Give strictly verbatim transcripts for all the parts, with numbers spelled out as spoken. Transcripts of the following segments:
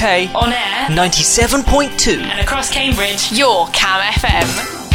K. On air. ninety-seven point two. And across Cambridge, your Cam F M.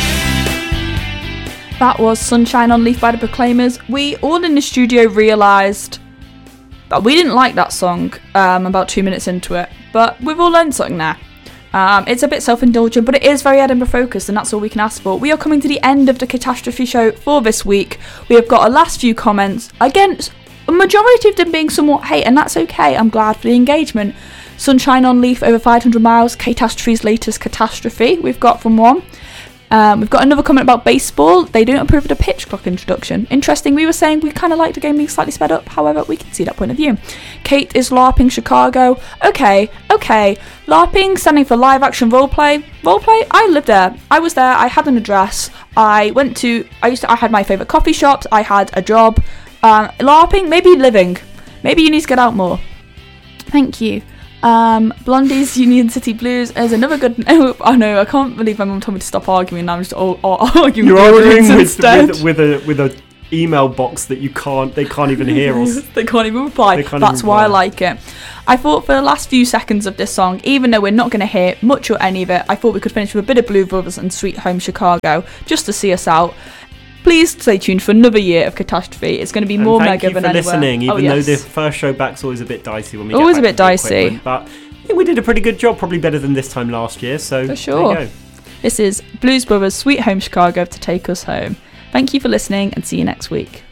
That was Sunshine on Leaf by the Proclaimers. We all in the studio realised that we didn't like that song um, about two minutes into it, but we've all learned something now. Um, it's a bit self-indulgent, but it is very Edinburgh focused, and that's all we can ask for. We are coming to the end of the Catastrophe show for this week. We have got a last few comments. Again, a majority of them being somewhat hate, and that's okay. I'm glad for the engagement. Sunshine on Leaf over five hundred miles, Catastrophe's latest catastrophe we've got from one. Um, we've got another comment about baseball. They don't approve of the pitch clock introduction. Interesting, we were saying we kind of like the game being slightly sped up. However, we can see that point of view. Kate is LARPing Chicago. Okay, okay. LARPing, standing for live action roleplay. Roleplay? I lived there. I was there. I had an address. I went to, I used to, I had my favourite coffee shops. I had a job. Um, LARPing, maybe living. Maybe you need to get out more. Thank you. Um, Blondie's Union City Blues is another good. Oh, oh no, I can't believe my mum told me to stop arguing. Now I'm just all, all, arguing. You're arguing with, instead. with with a with a email box that you can't. They can't even hear us. They can't even reply. Can't That's even why reply. I like it. I thought for the last few seconds of this song, even though we're not going to hear much or any of it, I thought we could finish with a bit of Blue Brothers and Sweet Home Chicago just to see us out. Please stay tuned for another year of Catastrophe. It's going to be And more thank mega you than for anywhere. listening, even oh, yes. though the first show back's always a bit dicey when we Always get a back bit to the dicey. equipment, but I think we did a pretty good job, probably better than this time last year. So For sure. there you go. This is Blues Brothers Sweet Home Chicago to take us home. Thank you for listening and see you next week.